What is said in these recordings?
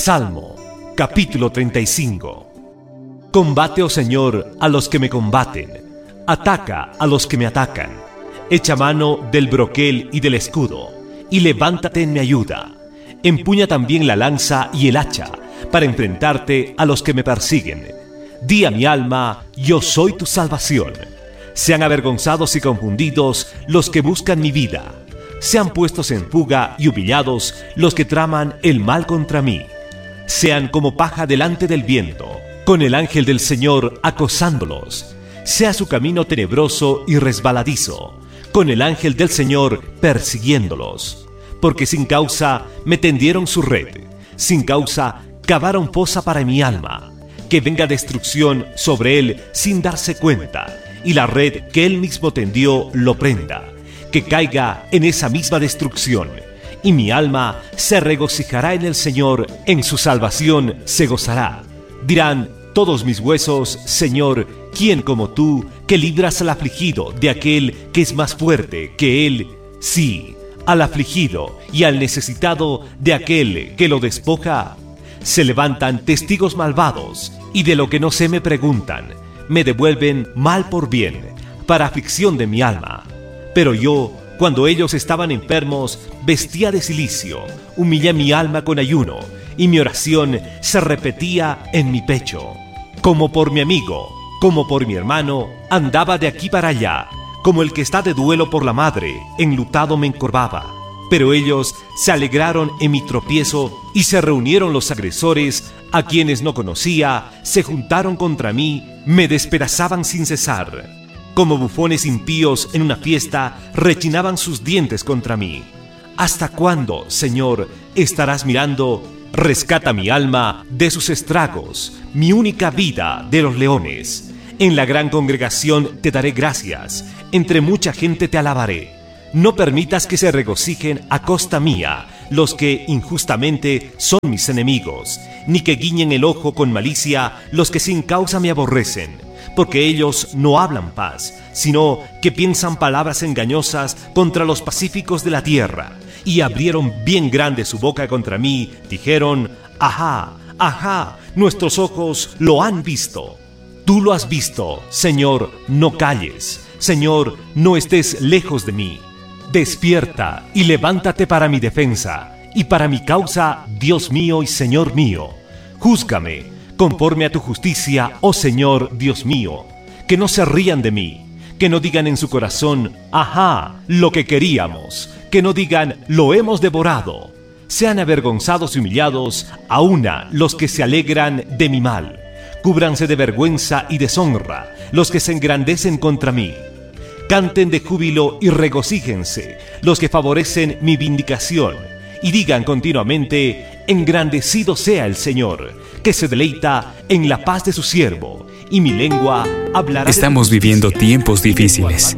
Salmo, capítulo 35. Combate, oh Señor, a los que me combaten. Ataca a los que me atacan. Echa mano del broquel y del escudo, y levántate en mi ayuda. Empuña también la lanza y el hacha, para enfrentarte a los que me persiguen. Di a mi alma, yo soy tu salvación. Sean avergonzados y confundidos los que buscan mi vida. Sean puestos en fuga y humillados los que traman el mal contra mí. Sean como paja delante del viento, con el ángel del Señor acosándolos. Sea su camino tenebroso y resbaladizo, con el ángel del Señor persiguiéndolos. Porque sin causa me tendieron su red, sin causa cavaron fosa para mi alma. Que venga destrucción sobre él sin darse cuenta, y la red que él mismo tendió lo prenda. Que caiga en esa misma destrucción, y mi alma se regocijará en el Señor, en su salvación se gozará. Dirán todos mis huesos, Señor, ¿quién como tú, que libras al afligido de aquel que es más fuerte que él? Sí, al afligido y al necesitado de aquel que lo despoja. Se levantan testigos malvados, y de lo que no sé me preguntan. Me devuelven mal por bien, para aflicción de mi alma. Pero yo, cuando ellos estaban enfermos, vestía de cilicio, humillé mi alma con ayuno, y mi oración se repetía en mi pecho. Como por mi amigo, como por mi hermano, andaba de aquí para allá, como el que está de duelo por la madre, enlutado me encorvaba. Pero ellos se alegraron en mi tropiezo, y se reunieron los agresores, a quienes no conocía, se juntaron contra mí, me despedazaban sin cesar. Como bufones impíos en una fiesta, rechinaban sus dientes contra mí. ¿Hasta cuándo, Señor, estarás mirando? Rescata mi alma de sus estragos, mi única vida de los leones. En la gran congregación te daré gracias, entre mucha gente te alabaré. No permitas que se regocijen a costa mía los que injustamente son mis enemigos, ni que guiñen el ojo con malicia los que sin causa me aborrecen, porque ellos no hablan paz, sino que piensan palabras engañosas contra los pacíficos de la tierra, y abrieron bien grande su boca contra mí, dijeron, ajá, ajá, nuestros ojos lo han visto. Tú lo has visto, Señor, no calles, Señor, no estés lejos de mí. Despierta y levántate para mi defensa, y para mi causa, Dios mío y Señor mío. Júzgame, conforme a tu justicia, oh Señor, Dios mío. Que no se rían de mí, que no digan en su corazón, ajá, lo que queríamos, que no digan, lo hemos devorado. Sean avergonzados y humillados, a una los que se alegran de mi mal. Cúbranse de vergüenza y deshonra los que se engrandecen contra mí. Canten de júbilo y regocíjense los que favorecen mi vindicación, y digan continuamente, engrandecido sea el Señor, que se deleita en la paz de su siervo, y mi lengua hablará. Estamos viviendo tiempos difíciles,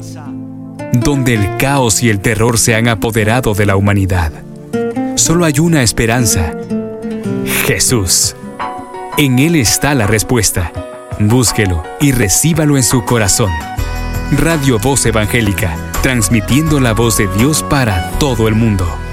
donde el caos y el terror se han apoderado de la humanidad. Solo hay una esperanza: Jesús. En Él está la respuesta. Búsquelo y recíbalo en su corazón. Radio Voz Evangélica, transmitiendo la voz de Dios para todo el mundo.